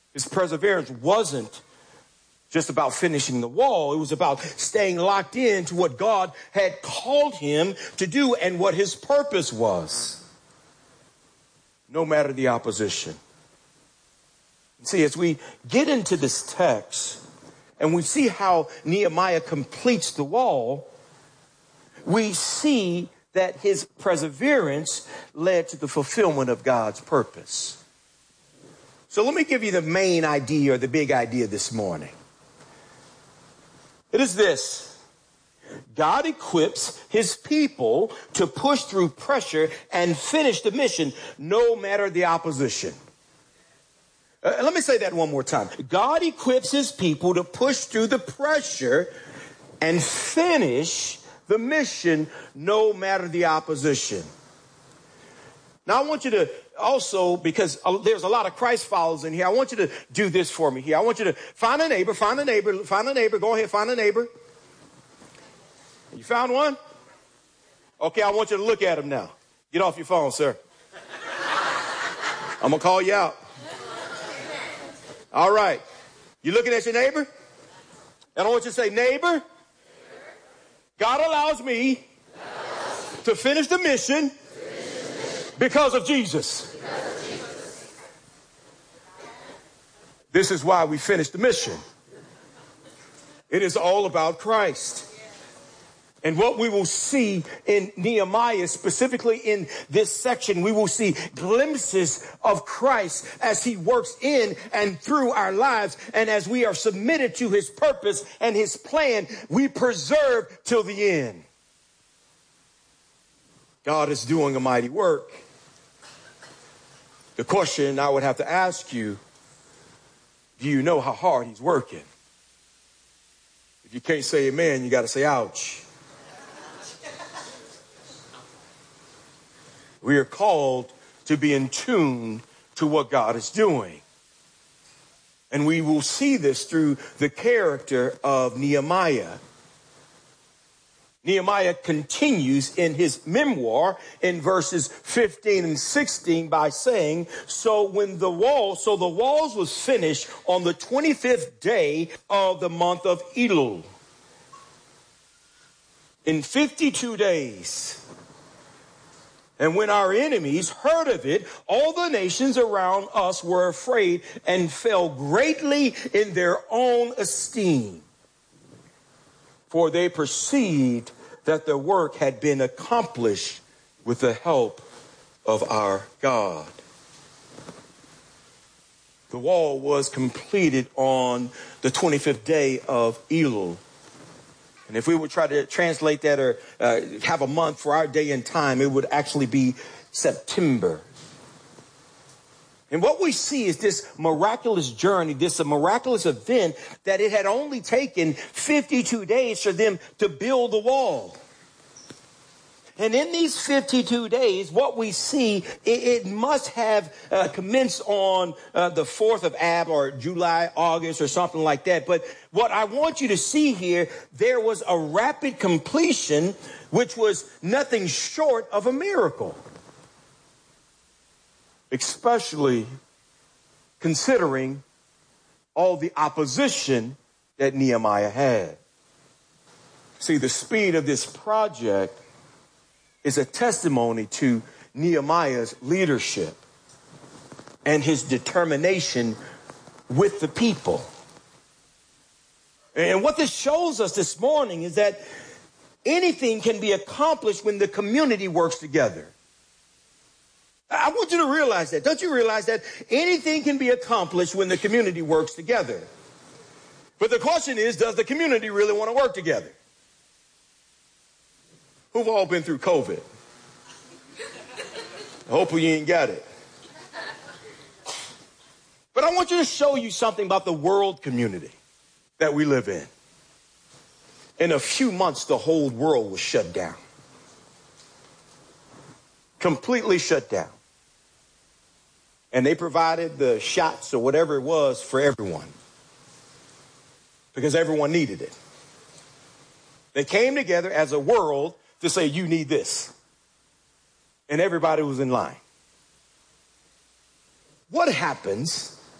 His perseverance wasn't just about finishing the wall. It was about staying locked in to what God had called him to do and what his purpose was, no matter the opposition. See, as we get into this text and we see how Nehemiah completes the wall, we see that his perseverance led to the fulfillment of God's purpose. So let me give you the main idea or the big idea this morning. It is this: God equips his people to push through pressure and finish the mission, no matter the opposition. Let me say that one more time. God equips his people to push through the pressure and finish the mission, no matter the opposition. Now, I want you to also, because there's a lot of Christ followers in here, I want you to do this for me here. I want you to find a neighbor. Go ahead, find a neighbor. You found one? Okay, I want you to look at him now. Get off your phone, sir. I'm going to call you out. All right. You looking at your neighbor? And I want you to say, neighbor, God allows me to finish the mission because of Jesus. This is why we finish the mission. It is all about Christ. And what we will see in Nehemiah, specifically in this section, we will see glimpses of Christ as he works in and through our lives. And as we are submitted to his purpose and his plan, we persevere till the end. God is doing a mighty work. The question I would have to ask you, do you know how hard he's working? If you can't say amen, you got to say ouch. We are called to be in tune to what God is doing. And we will see this through the character of Nehemiah. Nehemiah continues in his memoir in verses 15 and 16 by saying, so the walls was finished on the 25th day of the month of Elul. In 52 days. And when our enemies heard of it, all the nations around us were afraid and fell greatly in their own esteem. For they perceived that the work had been accomplished with the help of our God. The wall was completed on the 25th day of Elul. And if we would try to translate that or have a month for our day and time, it would actually be September. And what we see is this miraculous journey, this miraculous event that it had only taken 52 days for them to build the wall. And in these 52 days, what we see, it must have commenced on the 4th of Ab or July, August or something like that. But what I want you to see here, there was a rapid completion, which was nothing short of a miracle. Especially considering all the opposition that Nehemiah had. See, the speed of this project is a testimony to Nehemiah's leadership and his determination with the people. And what this shows us this morning is that anything can be accomplished when the community works together. I want you to realize that. Don't you realize that anything can be accomplished when the community works together? But the question is, does the community really want to work together? Who've all been through COVID? Hopefully you ain't got it. But I want you to show you something about the world community that we live in. In a few months, the whole world was shut down. Completely shut down. And they provided the shots or whatever it was for everyone. Because everyone needed it. They came together as a world to say, you need this. And everybody was in line. What happens